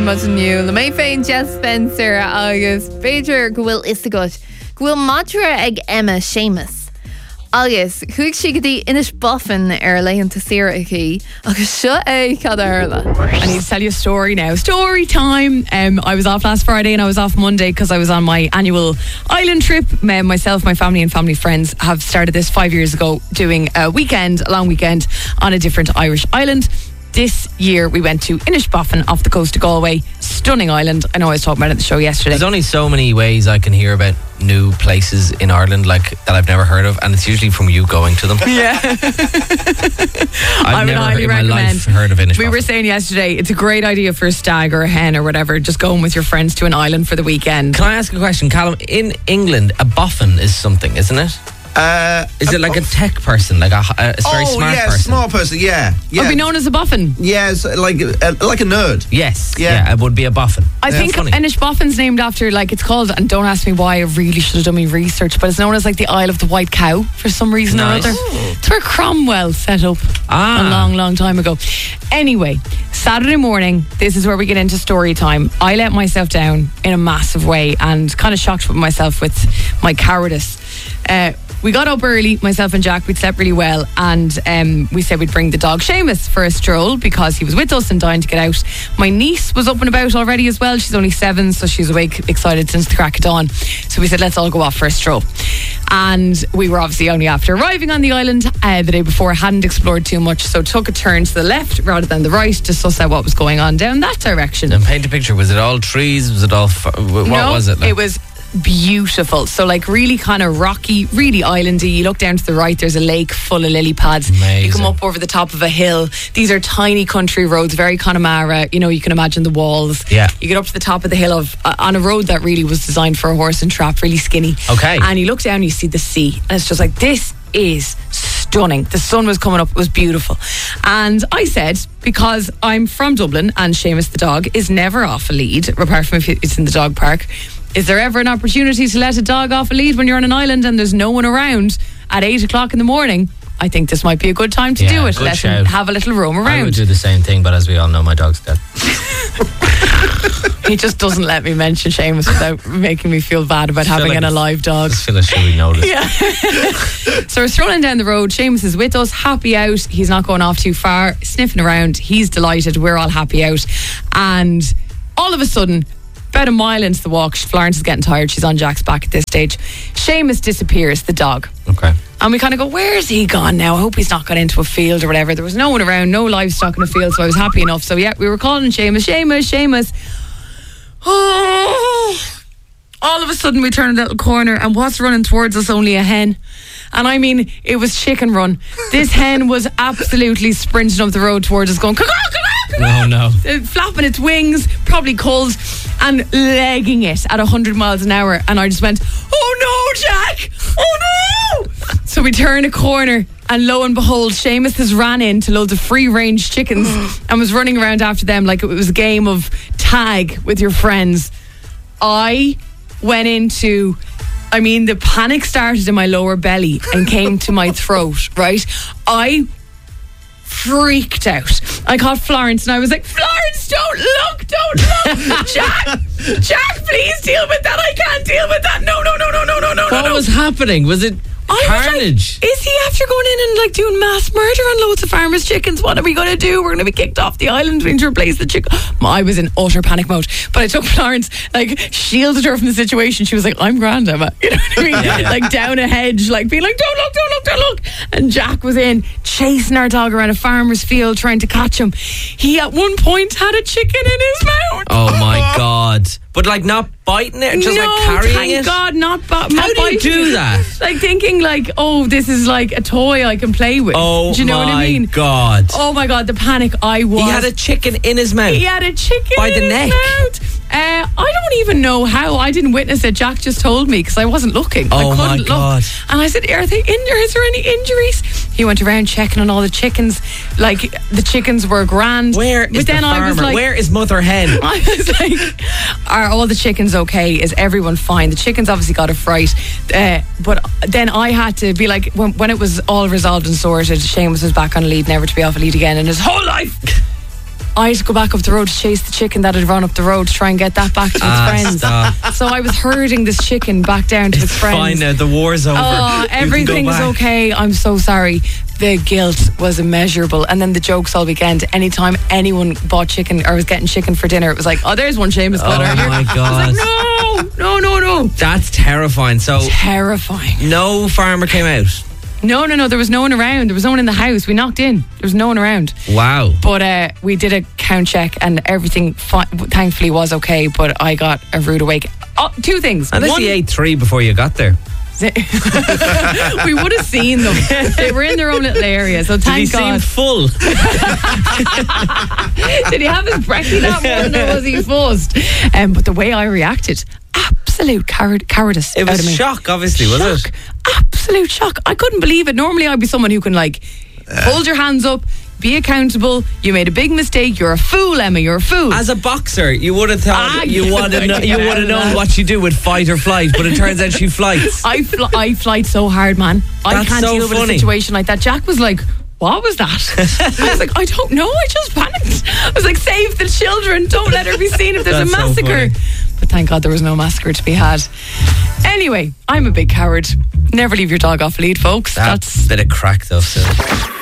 Much new le mé féin Jess Spencer agus féidir go bhfuil is go bhfuil madra ag Emma Seamus agus chuig si go dtí inis buffin ar léonnta siaraí agus seo é cad airla. I need to tell you a story now. Story time. I was off last Friday and I was off Monday because I was on my annual island trip. Myself, my family and family friends have started this 5 years ago, doing a long weekend on a different Irish island. This year we went to Inishbofin off the coast of Galway. Stunning island. I know I was talking about it at the show yesterday. There's only so many ways I can hear about new places in Ireland that I've never heard of, and it's usually from you going to them. Yeah. I've never in my life heard of Inishbofin. We were saying yesterday, it's a great idea for a stag or a hen or whatever, just going with your friends to an island for the weekend. Can I ask a question, Callum? In England, a boffin is something, isn't it? Is it like a tech person, like a very smart person? Smart person. Yeah. Would be known as a boffin. Yeah, it's like a nerd. Yes, yeah, it would be a boffin. I think Inishboffin's named after, it's called, and don't ask me why, I really should have done my research, but it's known as the Isle of the White Cow for some reason or other. It's where Cromwell set up a long time ago. Anyway, Saturday morning, this is where we get into story time. I let myself down in a massive way and kind of shocked with myself with my cowardice. We got up early, myself and Jack, we'd slept really well, and we said we'd bring the dog Seamus for a stroll because he was with us and dying to get out. My niece was up and about already as well. She's only 7, so she's awake, excited since the crack of dawn. So we said, let's all go off for a stroll. And we were obviously only after arriving on the island the day before, hadn't explored too much, so took a turn to the left rather than the right to suss out what was going on down that direction. And paint a picture, was it all trees? Was it all... what was it like? It was beautiful. So really kind of rocky, really islandy. You look down to the right, there's a lake full of lily pads. Amazing. You come up over the top of a hill. These are tiny country roads, very Connemara. You can imagine the walls. Yeah. You get up to the top of the hill on a road that really was designed for a horse and trap, really skinny. Okay. And you look down, you see the sea, and it's just this is stunning. The sun was coming up, it was beautiful. And I said, because I'm from Dublin and Seamus the dog is never off a lead, apart from if it's in the dog park, is there ever an opportunity to let a dog off a lead when you're on an island and there's no one around at 8 o'clock in the morning? I think this might be a good time to do it. Let him have a little roam around. I would do the same thing, but as we all know, my dog's dead. He just doesn't let me mention Seamus without making me feel bad about having an alive dog. I feel like should we notice? Yeah. So we're strolling down the road. Seamus is with us, happy out. He's not going off too far, sniffing around. He's delighted. We're all happy out. And all of a sudden, about a mile into the walk, Florence is getting tired. She's on Jack's back at this stage. Seamus disappears, the dog. Okay. And we kind of go, where's he gone now? I hope he's not gone into a field or whatever. There was no one around, no livestock in a field, so I was happy enough. So yeah, we were calling Seamus. Oh. All of a sudden we turn a little corner and what's running towards us? Only a hen. And I mean, it was chicken run. This hen was absolutely sprinting up the road towards us going, oh no. Flapping its wings, probably cold, and legging it at 100 miles an hour. And I just went, oh no, Jack! Oh no! So we turn a corner, and lo and behold, Seamus has ran into loads of free-range chickens and was running around after them like it was a game of tag with your friends. I went into... the panic started in my lower belly and came to my throat, right? I freaked out. I called Florence and I was like, Florence, don't look. Jack, please deal with that. I can't deal with that. No. What was happening? Was it carnage? Like, is he after going in and doing mass murder on loads of farmers' chickens? What are we going to do? We're going to be kicked off the island. We need to replace the chicken. I was in utter panic mode, but I took Florence, shielded her from the situation. She was like, I'm grand, Emma. You know what I mean? Yeah. Down a hedge, being like, don't look. And Jack was in chasing our dog around a farmer's field trying to catch him. He at one point had a chicken in his mouth. Oh my God. But not biting it, just carrying thank it? God, not biting it. How do you do that? Thinking oh, this is a toy I can play with. Oh, do you know what I mean? God. Oh my God, the panic I was. He had a chicken in his mouth? He had a chicken by in the his neck? mouth. I don't even know how. I didn't witness it. Jack just told me because I wasn't looking. Oh I couldn't my God. look. And I said, is there any injuries? He went around checking on all the chickens. The chickens were grand. Where is the farmer? Where is Mother Hen? I was like, are all the chickens okay? Is everyone fine? The chickens obviously got a fright. But then I had to be when it was all resolved and sorted, Seamus was back on a lead, never to be off a lead again in his whole life. I had to go back up the road to chase the chicken that had run up the road to try and get that back to its friends. Stop. So I was herding this chicken back down to its friends. Fine now, the war's over. Oh, everything was okay. I'm so sorry. The guilt was immeasurable. And then the jokes all weekend. Anytime anyone bought chicken or was getting chicken for dinner, it was like, oh, there's one Seamus got earlier. Oh my God. I was like, no. That's terrifying. So Terrifying. no farmer came out. No. There was no one around. There was no one in the house. We knocked in. There was no one around. Wow. But we did a count check and everything thankfully was okay. But I got a rude awakening. Oh, two things. Unless you ate 3 before you got there. We would have seen them. They were in their own little area, so thank God. Did he seem full? Did he have his brekkie that morning or was he fuzzed? But the way I reacted, absolute cowardice. It out of was me. shock, obviously, was it? Absolute shock. I couldn't believe it. Normally I'd be someone who can hold your hands up, be accountable. You made a big mistake. You're a fool, Emma. You're a fool. As a boxer, you would have thought you would have known what you do with fight or flight, but it turns out she flights. I flight so hard, man. I can't deal with a situation like that. Jack was like, what was that? I was like, I don't know. I just panicked. I was like, save the children. Don't let her be seen if there's a massacre. But thank God there was no massacre to be had. Anyway, I'm a big coward. Never leave your dog off lead, folks. That's a bit of crack, though. So.